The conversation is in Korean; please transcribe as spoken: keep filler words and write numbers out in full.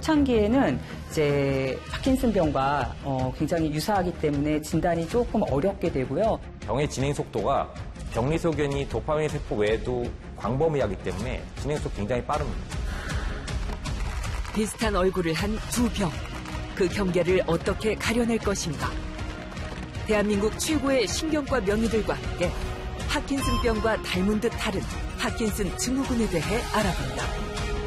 초창기에는 이제 파킨슨병과 어, 굉장히 유사하기 때문에 진단이 조금 어렵게 되고요. 병의 진행 속도가 병리소견이 도파민 세포 외에도 광범위하기 때문에 진행 속도 굉장히 빠릅니다. 비슷한 얼굴을 한 두 병. 그 경계를 어떻게 가려낼 것인가? 대한민국 최고의 신경과 명의들과 함께 파킨슨병과 닮은 듯 다른 파킨슨 증후군에 대해 알아본다.